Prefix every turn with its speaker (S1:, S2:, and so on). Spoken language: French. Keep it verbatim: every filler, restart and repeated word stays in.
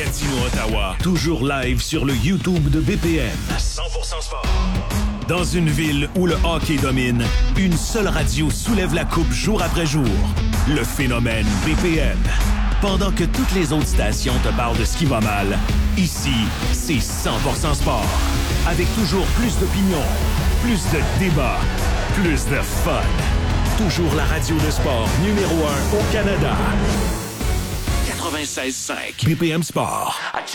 S1: Gatineau, Ottawa. Toujours live sur le YouTube de B P M. cent pour cent sport. Dans une ville où le hockey domine, une seule radio soulève la coupe jour après jour. Le phénomène B P M. Pendant que toutes les autres stations te parlent de ce qui va mal, ici, c'est cent pour cent sport. Avec toujours plus d'opinions, plus de débats, plus de fun. Toujours la radio de sport numéro un au Canada. quatre-vingt-seize cinq B P M Sport.